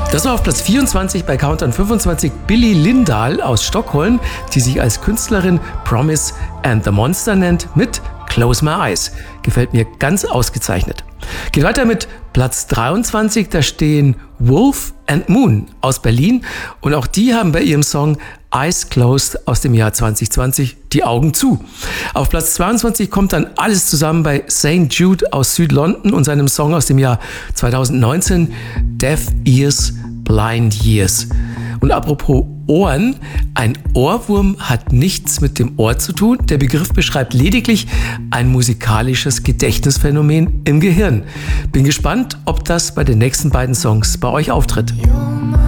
Das war auf Platz 24 bei Countdown 25 Billy Lindahl aus Stockholm, die sich als Künstlerin Promise and the Monster nennt, mit Close My Eyes. Gefällt mir ganz ausgezeichnet. Geht weiter mit Platz 23, da stehen Wolf and Moon aus Berlin und auch die haben bei ihrem Song Eyes Closed aus dem Jahr 2020 die Augen zu. Auf Platz 22 kommt dann alles zusammen bei St. Jude aus Südlondon und seinem Song aus dem Jahr 2019 Deaf Ears, Blind Years. Und apropos Ohren, ein Ohrwurm hat nichts mit dem Ohr zu tun. Der Begriff beschreibt lediglich ein musikalisches Gedächtnisphänomen im Gehirn. Bin gespannt, ob das bei den nächsten beiden Songs bei euch auftritt.